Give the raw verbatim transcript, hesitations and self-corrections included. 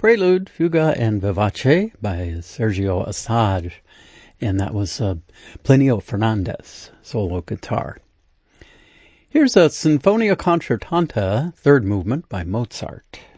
Prelude, Fuga, and Vivace by Sergio Assad. And that was uh, Plinio Fernandez, solo guitar. Here's a Sinfonia Concertanta, third movement by Mozart.